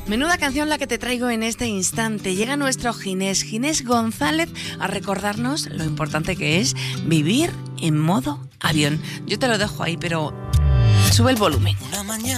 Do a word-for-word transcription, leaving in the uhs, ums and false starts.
Menuda canción la que te traigo en este instante. Llega nuestro Ginés, Ginés González, a recordarnos lo importante que es vivir en modo avión. Yo te lo dejo ahí, pero sube el volumen.